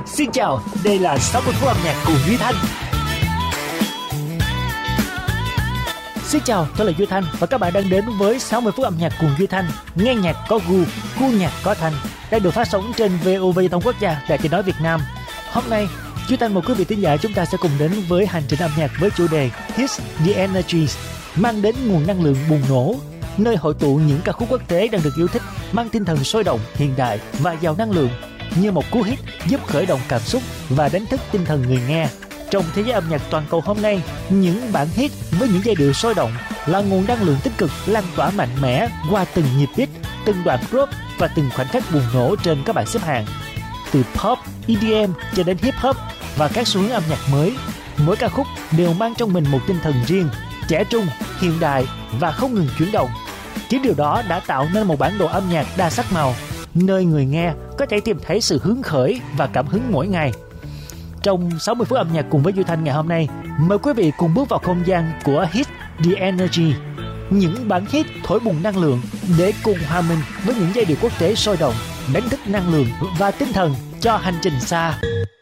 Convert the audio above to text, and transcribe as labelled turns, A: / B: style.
A: Xin chào, đây là 60 phút âm nhạc cùng Duy Thanh. Xin chào, tôi là Duy Thanh và các bạn đang đến với 60 phút âm nhạc cùng Duy Thanh. Nghe nhạc có gu nhạc có thanh, đang được phát sóng trên VOV Thông Quốc gia, Đài Tiếng nói Việt Nam. Hôm nay, Duy Thanh mời quý vị thính giả chúng ta sẽ cùng đến với hành trình âm nhạc với chủ đề Hits the Energies, mang đến nguồn năng lượng bùng nổ, nơi hội tụ những ca khúc quốc tế đang được yêu thích, mang tinh thần sôi động, hiện đại và giàu năng lượng, như một cú hit giúp khởi động cảm xúc và đánh thức tinh thần người nghe. Trong thế giới âm nhạc toàn cầu hôm nay, những bản hit với những giai điệu sôi động là nguồn năng lượng tích cực lan tỏa mạnh mẽ qua từng nhịp beat, từng đoạn drop và từng khoảnh khắc bùng nổ trên các bảng xếp hạng. Từ pop, EDM cho đến hip hop và các xu hướng âm nhạc mới, mỗi ca khúc đều mang trong mình một tinh thần riêng, trẻ trung, hiện đại và không ngừng chuyển động. Chính điều đó đã tạo nên một bản đồ âm nhạc đa sắc màu, nơi người nghe có thể tìm thấy sự hứng khởi và cảm hứng mỗi ngày. Trong 60 phút âm nhạc cùng với Duy Thanh ngày hôm nay, mời quý vị cùng bước vào không gian của Hit the Energy, những bản hit thổi bùng năng lượng để cùng hòa mình với những giai điệu quốc tế sôi động, đánh thức năng lượng và tinh thần cho hành trình xa.